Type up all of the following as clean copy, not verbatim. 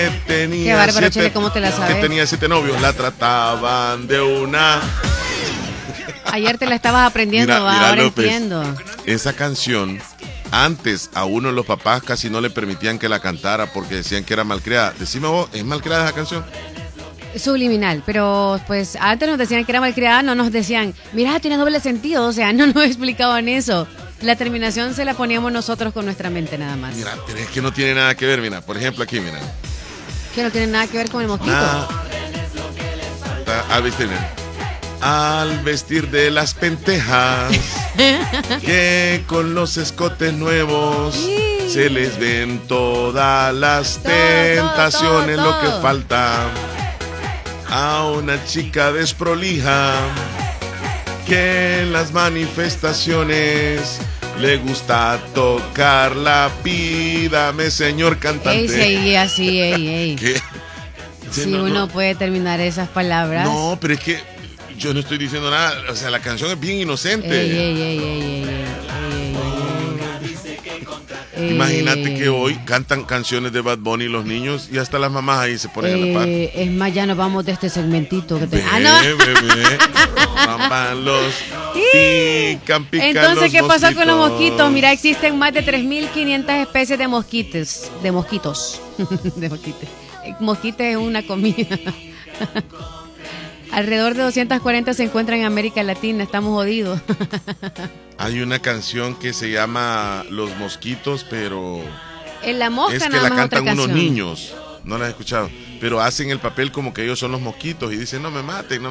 Qué bárbaro, Chele, ¿cómo te la sabes? Que tenía 7 novios, la trataban de una. Ayer te la estabas aprendiendo, mira, ahora López, entiendo. Esa canción, antes a uno los papás casi no le permitían que la cantara porque decían que era malcriada. Decime vos, ¿es malcriada esa canción? Subliminal, pero pues antes nos decían que era malcriada, no nos decían, mira, tiene doble sentido, o sea, no nos explicaban eso. La terminación se la poníamos nosotros con nuestra mente nada más. Mira, pero es que no tiene nada que ver, mira, por ejemplo aquí, mira. Que no tiene nada que ver con el mosquito. Al vestir de las pentejas, que con los escotes nuevos se les ven todas las tentaciones, todo. lo que falta a una chica desprolija que en las manifestaciones le gusta tocar la pídame, señor cantante. Sí, así, ey. ¿Qué? Sí, uno puede terminar esas palabras. No, pero es que yo no estoy diciendo nada. O sea, la canción es bien inocente. Imagínate que hoy cantan canciones de Bad Bunny los niños y hasta las mamás ahí se ponen a la par. Es más, ya nos vamos de este segmentito. Que Bebé. Mamá, los pican Entonces, ¿qué los pasa con los mosquitos? mosquitos? Mira, existen más de 3.500 especies de mosquitos. De mosquitos. Mosquitos es una comida. Alrededor de 240 se encuentran en América Latina. Estamos jodidos. Hay una canción que se llama Los Mosquitos, pero En la mosca es que nada la más otra cantan unos canción. niños. No la he escuchado. Pero hacen el papel como que ellos son los mosquitos y dicen, no me maten.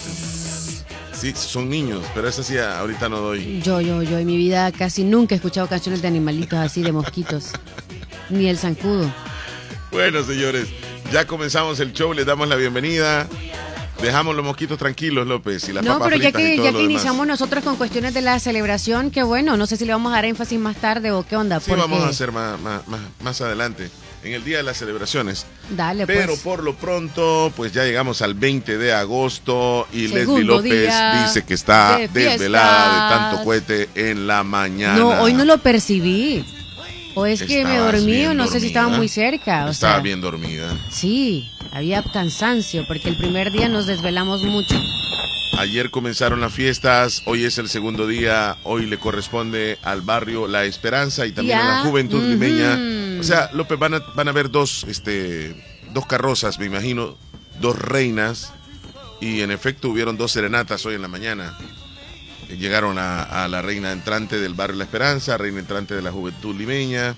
Sí, son niños, pero esa sí ahorita no doy. Yo en mi vida casi nunca he escuchado canciones de animalitos así, de mosquitos. Ni el zancudo. Bueno, señores, ya comenzamos el show, les damos la bienvenida. Dejamos los mosquitos tranquilos, López, y las papas pero ya fritas y todo que lo demás. iniciamos nosotros con cuestiones de la celebración, que bueno, no sé si le vamos a dar énfasis más tarde o qué onda. Sí, vamos a hacer más adelante, en el día de las celebraciones. Dale, pero pues. por lo pronto, pues ya llegamos al 20 de agosto y Segundo Leslie López día dice que está de desvelada de fiestas. tanto cohete en la mañana. No, hoy no lo percibí. O es que me Estabas dormí o bien no sé si estaba dormida. muy cerca. Estaba bien dormida. Sí, había cansancio porque el primer día nos desvelamos mucho. Ayer comenzaron las fiestas, hoy es el segundo día, hoy le corresponde al barrio La Esperanza y también a la juventud limeña. O sea, López, van a haber dos carrozas, me imagino, dos reinas, y en efecto hubieron 2 serenatas hoy en la mañana. Llegaron a la reina entrante del barrio La Esperanza, reina entrante de la juventud limeña.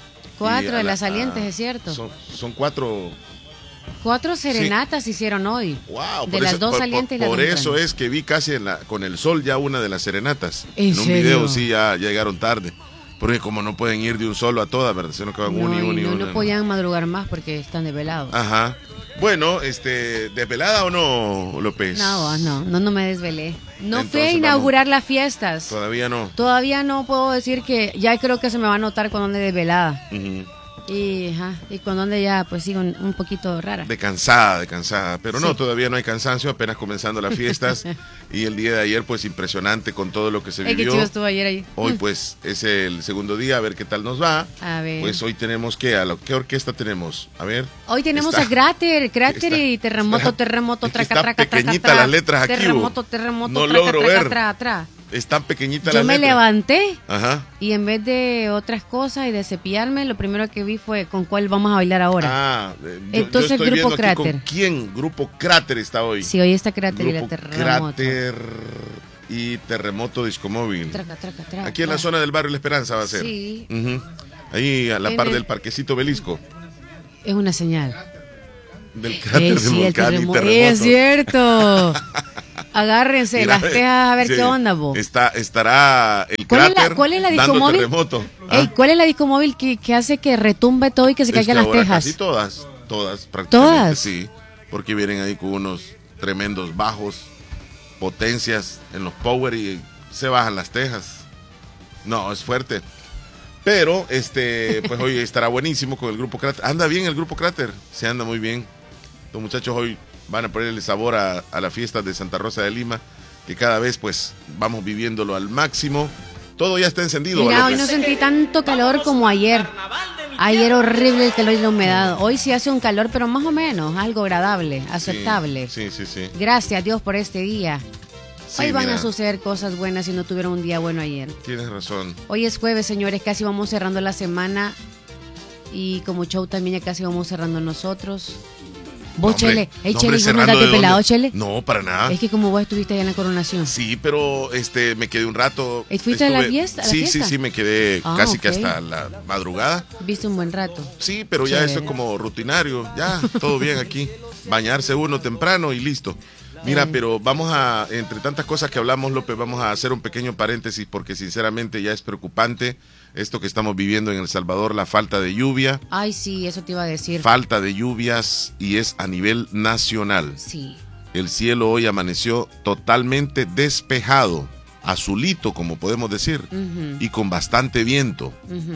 4 de las salientes, es cierto. Son 4... 4 serenatas hicieron hoy. Wow, de las 2 salientes y la por dos eso entrantes. es que vi casi con el sol ya una de las serenatas. ¿En un serio? video sí ya llegaron tarde. Porque como no pueden ir de un solo a todas, ¿verdad? Sino que van No, una. no podían madrugar más porque están desvelados. Ajá. Bueno, ¿desvelada o no, López? No me desvelé. No Entonces, fui a inaugurar las fiestas. Todavía no. Todavía no puedo decir que ya creo que se me va a notar cuando ande desvelada. Ujú. Y cuando ande ya pues sigo un poquito rara. De cansada. Pero no, Sí. todavía no hay cansancio, apenas comenzando las fiestas. Y el día de ayer, pues impresionante con todo lo que se Es que vivió. chido estuvo ayer ahí. Hoy pues es el segundo día, a ver qué tal nos va. A ver. Pues hoy tenemos ¿qué orquesta tenemos? A ver. Hoy tenemos Está- a Cráter está- y terremoto, Es que traca, están traca, pequeñitas traca, las letras aquí, terremoto, no traca, logro traca, ver. tra. Es tan pequeñita Yo la me letra. levanté Ajá. y en vez de otras cosas y de cepillarme, lo primero que vi fue con cuál vamos a bailar ahora. Entonces, estoy Grupo viendo aquí Cráter. ¿Con quién? Grupo Cráter está hoy. Sí, hoy está Cráter y la Grupo terremoto. Cráter y Terremoto Discomóvil. Traca, traca. Aquí en la zona del barrio La Esperanza va a ser. Sí. Ujú. Ahí a la En par el- del parquecito Belisco. Es una señal. Del cráter del Sí, el volcán y terremoto. terremoto. Es cierto. Agárrense Mira, las tejas a ver sí, qué onda, vos. Estará el ¿Cuál es cráter cuál es la dando discomóvil? terremoto. Ey, ¿cuál es la disco móvil que hace que retumbe todo y que se Es caigan que las ahora tejas? casi todas prácticamente. ¿Todas? Sí, porque vienen ahí con unos tremendos bajos, potencias en los power y se bajan las tejas. No, es fuerte. Pero, pues hoy estará buenísimo con el Grupo Cráter. Anda bien el Grupo Cráter, se anda muy bien. Los muchachos hoy van a ponerle sabor a la fiesta de Santa Rosa de Lima, que cada vez pues vamos viviéndolo al máximo. Todo ya está encendido. Mira, ¿va, hoy López? no sentí tanto calor como ayer. Ayer horrible el calor y la humedad. Hoy sí hace un calor, pero más o menos, algo agradable, aceptable. Sí. Gracias a Dios por este día. Sí, Hoy van a suceder cosas buenas si no tuvieron un día bueno ayer. Tienes razón. Hoy es jueves, señores, casi vamos cerrando la semana. Y como show también ya casi vamos cerrando nosotros. Vos, Chele, Chele, ¿vos no andaste pelado, Chele? No, para nada. Es que como vos estuviste allá en la coronación. Sí, pero me quedé un rato. ¿Fuiste a la fiesta? Sí, me quedé casi que hasta la madrugada. Viste un buen rato. Sí, pero ya eso es como rutinario. Ya, todo bien aquí. Bañarse uno temprano y listo. Mira, pero vamos a, entre tantas cosas que hablamos, López, vamos a hacer un pequeño paréntesis porque sinceramente ya es preocupante esto que estamos viviendo en El Salvador, la falta de lluvia. Ay, sí, eso te iba a decir. Falta de lluvias y es a nivel nacional. Sí. El cielo hoy amaneció totalmente despejado, azulito, como podemos decir, y con bastante viento.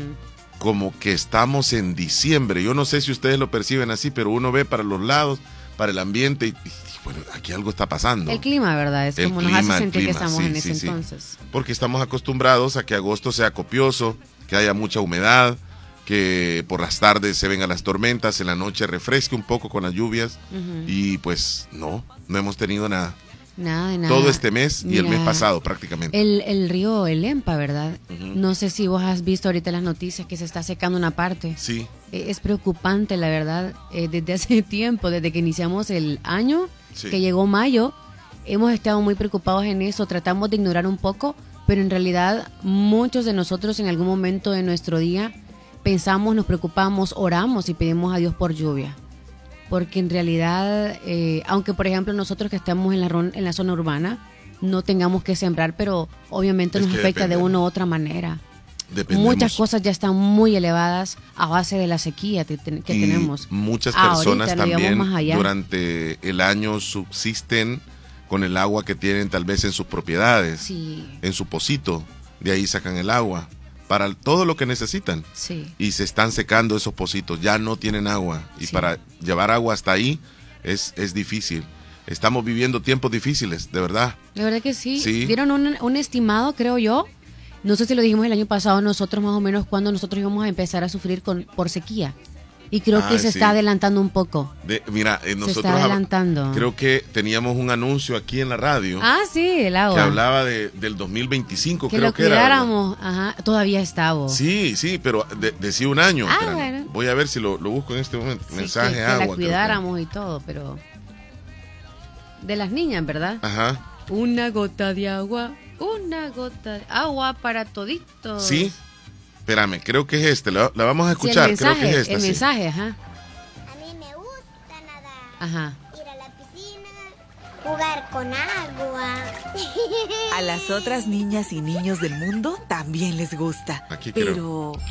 Como que estamos en diciembre. Yo no sé si ustedes lo perciben así, pero uno ve para los lados, para el ambiente y bueno, aquí algo está pasando. El clima, ¿verdad? Es como nos hace sentir que estamos en ese entonces. Porque estamos acostumbrados a que agosto sea copioso, que haya mucha humedad, que por las tardes se vengan las tormentas, en la noche refresque un poco con las lluvias y pues no hemos tenido nada. Nada de nada. Todo este mes y el mes pasado prácticamente. El río El Lempa, ¿verdad? No sé si vos has visto ahorita las noticias que se está secando una parte. Sí. Es preocupante, la verdad. Desde hace tiempo, desde que iniciamos el año, que llegó mayo, hemos estado muy preocupados en eso. Tratamos de ignorar un poco, pero en realidad muchos de nosotros en algún momento de nuestro día pensamos, nos preocupamos, oramos y pedimos a Dios por lluvia. Porque en realidad, aunque por ejemplo nosotros que estamos en la zona urbana, no tengamos que sembrar, pero obviamente nos afecta de una u otra manera. Muchas cosas ya están muy elevadas a base de la sequía que tenemos. Muchas personas también durante el año subsisten con el agua que tienen tal vez en sus propiedades, en su pocito, de ahí sacan el agua para todo lo que necesitan. Y se están secando esos pocitos, ya no tienen agua y para llevar agua hasta ahí es difícil. Estamos viviendo tiempos difíciles, de verdad. De verdad que sí. Dieron un estimado, creo yo. No sé si lo dijimos el año pasado nosotros más o menos cuando nosotros íbamos a empezar a sufrir por sequía. Y creo que se está adelantando un poco. Mira, nosotros se está adelantando. Creo que teníamos un anuncio aquí en la radio. Sí, el agua. Que hablaba del 2025, que creo lo que era. cuidáramos. Todavía estaba. Sí, pero decía un año. Bueno. Voy a ver si lo busco en este momento. Mensaje que agua. Que la cuidáramos y todo, pero... De las niñas, ¿verdad? Una gota de agua. Una gota de agua para toditos. Sí, espérame, creo que es la vamos a escuchar, mensaje, creo que es esta. El mensaje, A mí me gusta nadar. Ir a la piscina, jugar con agua. A las otras niñas y niños del mundo también les gusta. Aquí pero... 1, 2,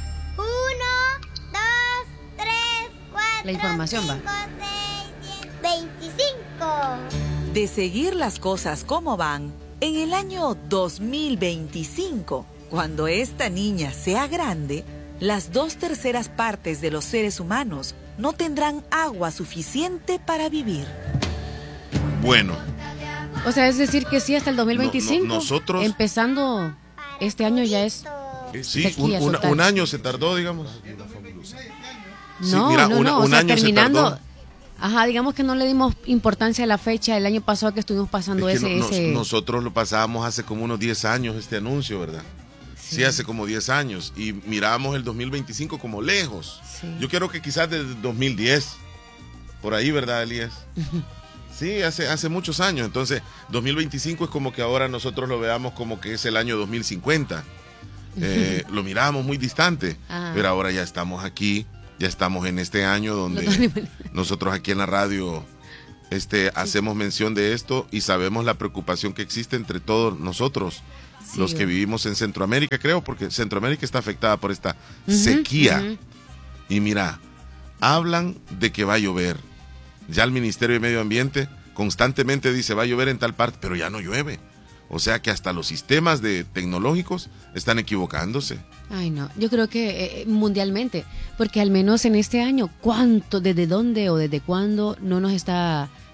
3, 4, la información 5, 6, 10, 25. De seguir las cosas como van, en el año 2025, cuando esta niña sea grande, las 2/3 partes de los seres humanos no tendrán agua suficiente para vivir. Bueno. O sea, es decir que sí, hasta el 2025. Nosotros... Empezando este año ya es... Sí, un año se tardó, digamos. No, mira, no, un año terminando... se tardó. Digamos que no le dimos importancia a la fecha el año pasado que estuvimos pasando Nosotros lo pasábamos hace como unos 10 años este anuncio, ¿verdad? Sí, hace como 10 años y miramos el 2025 como lejos. Yo creo que quizás desde 2010, por ahí, ¿verdad, Elías? Sí, hace muchos años. Entonces, 2025 es como que ahora nosotros lo veamos como que es el año 2050. Lo miramos muy distante, pero ahora ya estamos aquí. Ya estamos en este año donde nosotros aquí en la radio hacemos mención de esto y sabemos la preocupación que existe entre todos nosotros, los que vivimos en Centroamérica, creo, porque Centroamérica está afectada por esta sequía. Y mira, hablan de que va a llover. Ya el Ministerio de Medio Ambiente constantemente dice va a llover en tal parte, pero ya no llueve. O sea que hasta los sistemas tecnológicos están equivocándose. Ay, no. Yo creo que mundialmente, porque al menos en este año, ¿cuánto, desde dónde o desde cuándo no nos está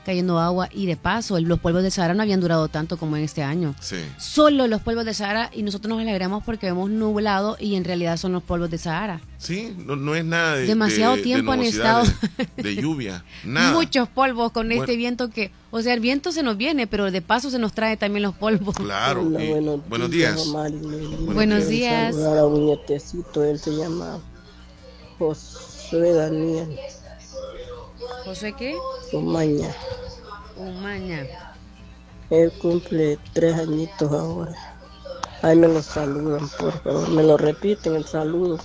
cayendo agua y de paso los polvos de Sahara no habían durado tanto como en este año. Sí. Solo los polvos de Sahara y nosotros nos alegramos porque vemos nublado y en realidad son los polvos de Sahara. Sí, no es nada de demasiado tiempo han estado de lluvia, nada. Muchos polvos con este viento que, o sea, el viento se nos viene, pero de paso se nos trae también los polvos. Claro. Hola, buenos días. Buenos días. Saludar a un nietecito, él se llama Josué Daniel. ¿José qué? Umaña. Él cumple 3 añitos ahora. Ahí me lo saludan, por favor. Me lo repiten el saludo.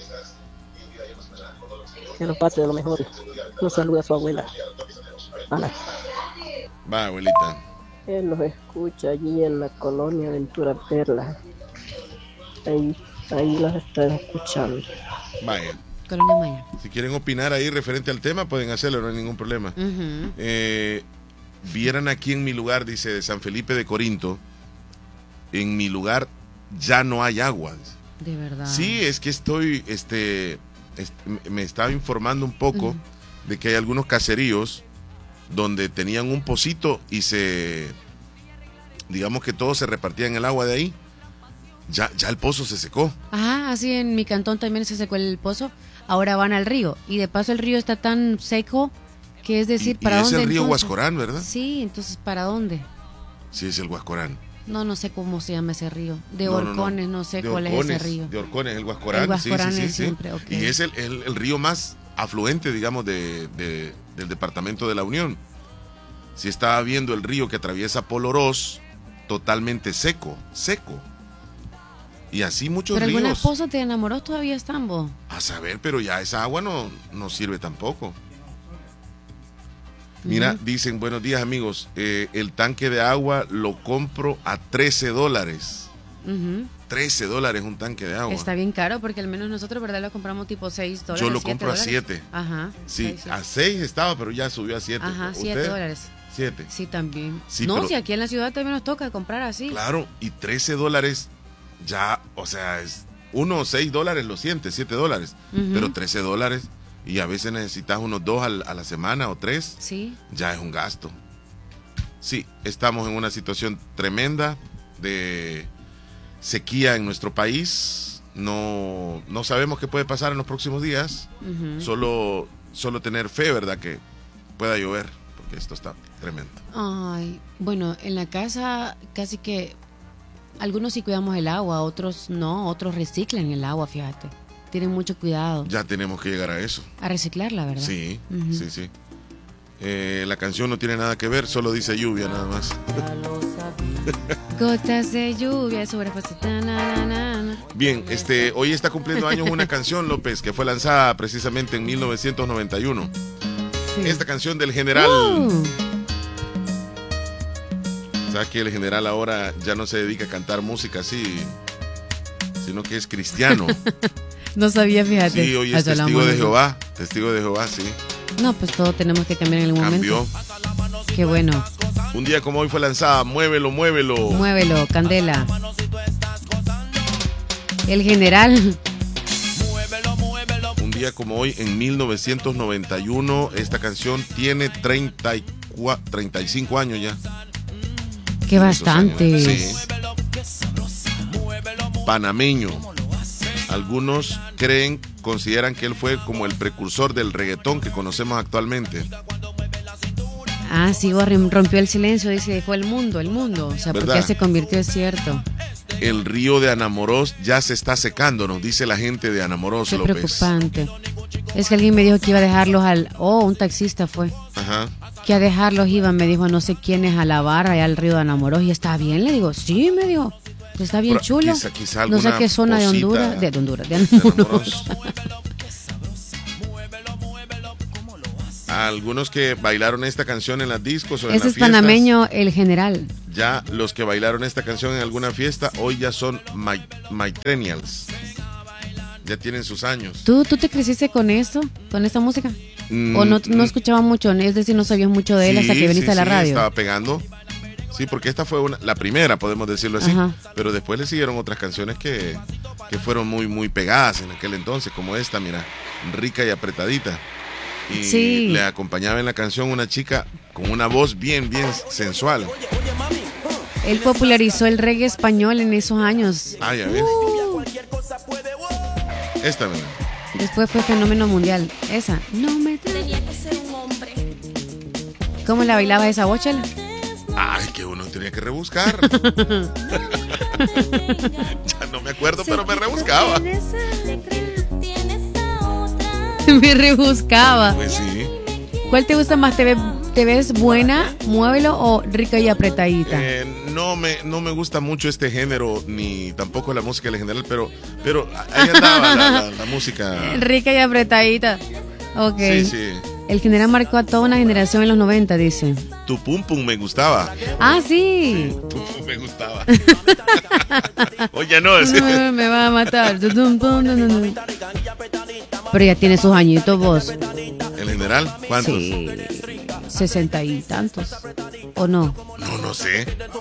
Que lo pase de lo mejor. Lo saluda a su abuela, Ana. Va, abuelita. Él los escucha allí en la colonia Ventura Perla. Ahí las están escuchando. Vaya. Colonia Maya. Si quieren opinar ahí referente al tema, pueden hacerlo, no hay ningún problema. Vieran aquí en mi lugar, dice, de San Felipe de Corinto, en mi lugar ya no hay agua. De verdad. Sí, es que me estaba informando un poco de que hay algunos caseríos donde tenían un pocito y digamos que todos se repartían el agua de ahí. Ya el pozo se secó. Ajá, así en mi cantón también se secó el pozo. Ahora van al río y de paso el río está tan seco que es decir, ¿para dónde? Es el río entonces? Huascorán, ¿verdad? Sí, entonces ¿para dónde? Sí, es el Huascorán. No sé cómo se llama ese río. De Horcones, no sé cuál es ese río. De Horcones, el Huascorán. El Huascorán sí. siempre, okay. Y es el río más afluente, digamos, del departamento de La Unión. Si estaba viendo el río que atraviesa Polorós, totalmente seco. Y así muchos ríos. Pero algunas pozas de Enamoros todavía están, vos. A saber, pero ya esa agua no sirve tampoco. Mira, dicen, buenos días amigos, el tanque de agua lo compro a $13. $13 un tanque de agua. Está bien caro porque al menos nosotros, ¿verdad? Lo compramos tipo $6. Yo lo compro a 7. Ajá. Sí, a 6 estaba, pero ya subió a 7. Ajá, $7. 7. Sí, también. Sí, si aquí en la ciudad también nos toca comprar así. Claro, y $13 ya, o sea, es uno o $6 lo sientes, $7, pero $13 y a veces necesitas unos 2 a la semana o 3, sí, ya es un gasto. Sí, estamos en una situación tremenda de sequía en nuestro país. No sabemos qué puede pasar en los próximos días. Solo tener fe, ¿verdad? Que pueda llover, porque esto está tremendo. Ay, bueno, en la casa casi que algunos sí cuidamos el agua, otros no, otros reciclan el agua, fíjate. Tienen mucho cuidado. Ya tenemos que llegar a eso. A reciclarla, ¿verdad? Sí, sí. La canción no tiene nada que ver, solo dice lluvia nada más. Gotas de lluvia sobre Bien, hoy está cumpliendo años una canción, López, que fue lanzada precisamente en 1991. Sí. Esta canción del General. ¿Sabes que el General ahora ya no se dedica a cantar música así, sino que es cristiano? No sabía, fíjate. Sí, hoy es testigo de Jehová. Testigo de Jehová, sí. No, pues todo tenemos que cambiar en algún momento. Qué bueno. Un día como hoy fue lanzada Muévelo, Muévelo. Muévelo, Candela. El General. Un día como hoy, en 1991, esta canción tiene 35 años ya. Qué bastante. Sí. Panameño. Algunos consideran que él fue como el precursor del reggaetón que conocemos actualmente. Ah, sí, rompió el silencio, dice, dejó el mundo. O sea, ¿verdad? Porque se convirtió, es cierto. El río de Anamorós ya se está secando, nos dice la gente de Anamorós, Qué López. Preocupante. Es que alguien me dijo que iba a dejarlos un taxista fue. Ajá. Que a dejarlos iban, me dijo, no sé quiénes, a lavar allá al río de Anamorós. ¿Y está bien? Le digo, sí, me dijo. Está bien chulo. Quizá no sé qué zona de Honduras. De Anamorós. Algunos que bailaron esta canción en las discos o en las fiestas. Ese es panameño, el General. Ya los que bailaron esta canción en alguna fiesta, hoy ya son millennials. Ya tienen sus años. ¿Tú te creciste con eso? ¿Con esta música? ¿O no escuchabas mucho? Es decir, no sabías mucho de él hasta que viniste a la radio. Estaba pegando. Sí, porque esta fue la primera, podemos decirlo así. Ajá. Pero después le siguieron otras canciones que fueron muy, muy pegadas en aquel entonces, como esta, mira, Rica y Apretadita. Y sí, le acompañaba en la canción una chica con una voz bien sensual. Él popularizó el reggae español en esos años. Ah, ya ves. Esta, ¿verdad? Después fue fenómeno mundial. Esa. No me tenía que ser un hombre. ¿Cómo la bailaba esa voz, Chela? Ay, que uno tenía que rebuscar. Ya no me acuerdo, pero me rebuscaba. Me rebuscaba. Pues sí. ¿Cuál te gusta más? ¿Te ves buena, muévelo o rica y apretadita? No me gusta mucho este género, ni tampoco la música en general, pero ahí andaba la música. Rica y apretadita. Ok. Sí. El general marcó a toda una generación en los 90, dice. Tu pum pum me gustaba. Ah, sí. Tu pum me gustaba. Oye, no, es que... No, me va a matar. Pero ya tiene sus añitos vos. ¿En general? ¿Cuántos? Sí, 60 y tantos. ¿O no? No sé.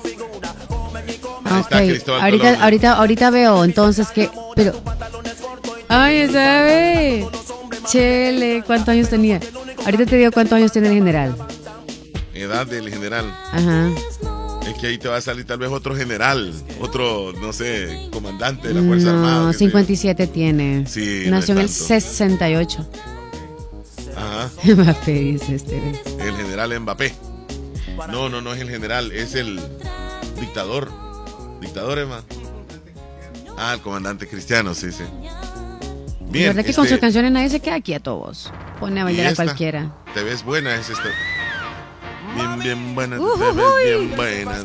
Ok, ahorita veo entonces que... Pero... Ay, ¿sabe? Chele, ¿cuántos años tenía? Ahorita te digo cuántos años tiene el general. Edad del general. Ajá. Es que ahí te va a salir tal vez otro general, otro, no sé, comandante de la Fuerza Armada. No, 57 tiene. Sí. Nació no en el 68. Ajá. Mbappé dice este. El general Mbappé. No es el general, es el dictador. Dictador, Emma. Ah, el comandante Cristiano, sí. Bien. La verdad que con sus canciones nadie se queda quieto, vos. Pone a bailar a cualquiera. Te ves buena, es esta. Bien buena, te ves bien buena.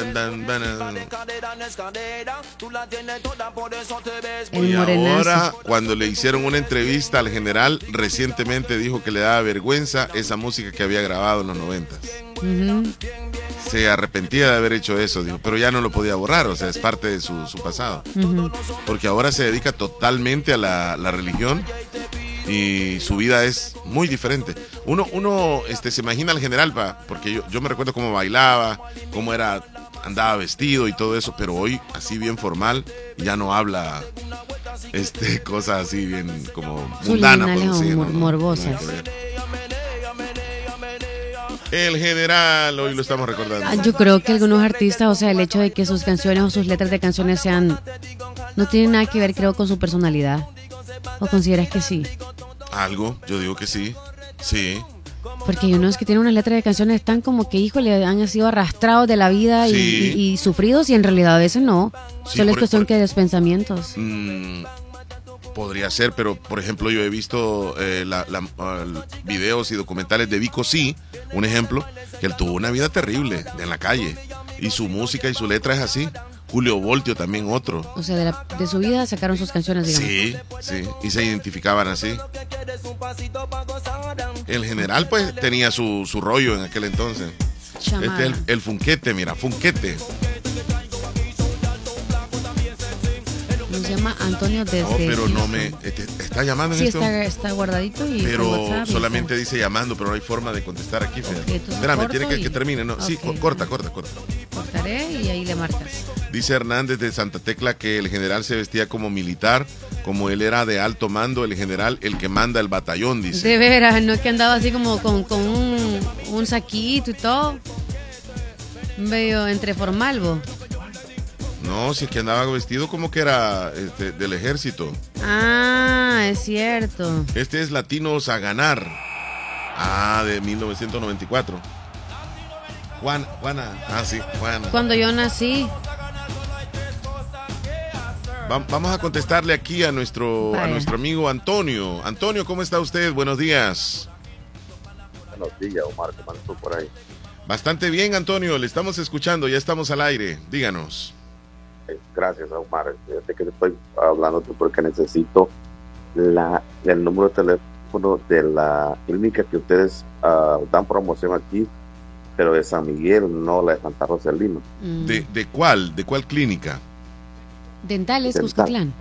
Y ahora, cuando le hicieron una entrevista al general, recientemente dijo que le daba vergüenza esa música que había grabado en los 90. Se arrepentía de haber hecho eso, dijo, pero ya no lo podía borrar, o sea, es parte de su pasado. Porque ahora se dedica totalmente a la religión y su vida es muy diferente. Uno se imagina al general, porque yo me recuerdo cómo bailaba, cómo andaba vestido y todo eso, pero hoy así bien formal, ya no habla cosas así bien como mundanas, morbosas. El general, hoy lo estamos recordando. Yo creo que algunos artistas, o sea, el hecho de que sus canciones o sus letras de canciones no tienen nada que ver, creo, con su personalidad. ¿O consideras que sí? Algo, yo digo que sí. Sí. Porque hay unos que tienen unas letras de canciones tan como que, híjole, han sido arrastrados de la vida y sufridos, y en realidad a veces no. Sí, solo es cuestión que de pensamientos. Podría ser, pero por ejemplo yo he visto videos y documentales de Vico Sí, un ejemplo, que él tuvo una vida terrible en la calle y su música y su letra es así. Julio Voltio también otro. O sea, de su vida sacaron sus canciones, digamos. Sí, y se identificaban así. El general pues tenía su rollo en aquel entonces. El Funquete, mira, Funquete. Se llama Antonio desde... No, pero no me... ¿Está llamando en esto? Sí, está guardadito y... Pero WhatsApp, solamente dice llamando, pero no hay forma de contestar aquí. Okay, espérame, tiene que termine, ¿no? Okay. Sí, corta. Cortaré y ahí le marcas. Dice Hernández de Santa Tecla que el general se vestía como militar, como él era de alto mando, el general, el que manda el batallón, dice. De veras, no es que andaba así como con un saquito y todo. Medio entre formal, vos. No, si es que andaba vestido como que era del ejército. Ah, es cierto. Este es Latinos a Ganar. De 1994. Juana. Sí, Juana. Cuando yo nací. Vamos a contestarle aquí a nuestro amigo Antonio. Antonio, ¿cómo está usted? Buenos días. Buenos días, Omar. ¿Cómo andas tú por ahí? Bastante bien, Antonio. Le estamos escuchando. Ya estamos al aire. Díganos. Gracias, Omar. Fíjate que estoy hablando porque necesito el número de teléfono de la clínica que ustedes dan promoción aquí, pero de San Miguel, no la de Santa Rosalina. ¿De cuál? ¿De cuál clínica? Dentales, Cuscatlán.